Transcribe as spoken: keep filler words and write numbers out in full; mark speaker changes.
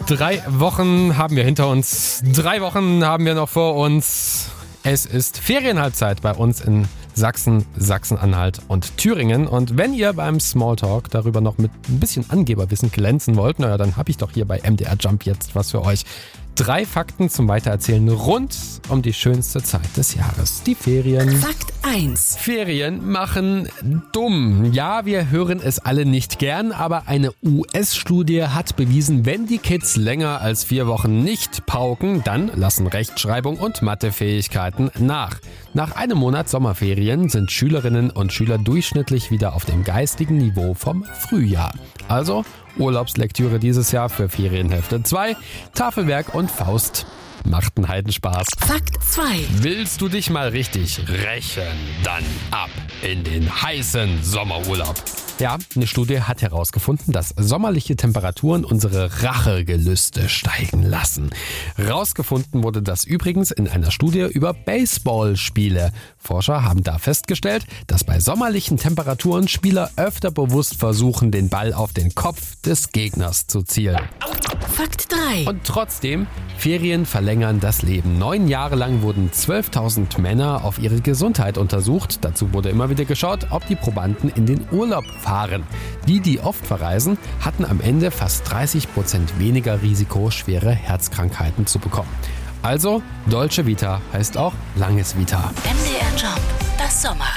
Speaker 1: Drei Wochen haben wir hinter uns. Drei Wochen haben wir noch vor uns. Es ist Ferienhalbzeit bei uns in Sachsen, Sachsen-Anhalt und Thüringen. Und wenn ihr beim Smalltalk darüber noch mit ein bisschen Angeberwissen glänzen wollt, naja, dann habe ich doch hier bei M D R Jump jetzt was für euch. Drei Fakten zum Weitererzählen rund um die schönste Zeit des Jahres, die Ferien.
Speaker 2: Fakt eins.
Speaker 1: Ferien machen dumm. Ja, wir hören es alle nicht gern, aber eine U S-Studie hat bewiesen, wenn die Kids länger als vier Wochen nicht pauken, dann lassen Rechtschreibung und Mathefähigkeiten nach. Nach einem Monat Sommerferien sind Schülerinnen und Schüler durchschnittlich wieder auf dem geistigen Niveau vom Frühjahr. Also Urlaubslektüre dieses Jahr für Ferienhälfte zwei, Tafelwerk und Faust. Macht einen Heidenspaß.
Speaker 2: Fakt zwei.
Speaker 1: Willst du dich mal richtig rächen? Dann ab in den heißen Sommerurlaub. Ja, eine Studie hat herausgefunden, dass sommerliche Temperaturen unsere Rachegelüste steigen lassen. Rausgefunden wurde das übrigens in einer Studie über Baseballspiele. Forscher haben da festgestellt, dass bei sommerlichen Temperaturen Spieler öfter bewusst versuchen, den Ball auf den Kopf des Gegners zu zielen.
Speaker 2: Fakt drei.
Speaker 1: Und trotzdem, Ferien verlängern das Leben. Neun Jahre lang wurden zwölftausend Männer auf ihre Gesundheit untersucht. Dazu wurde immer wieder geschaut, ob die Probanden in den Urlaub fahren. Die, die oft verreisen, hatten am Ende fast dreißig Prozent weniger Risiko, schwere Herzkrankheiten zu bekommen. Also, Dolce Vita heißt auch langes Vita.
Speaker 2: M D R Jump, das Sommer.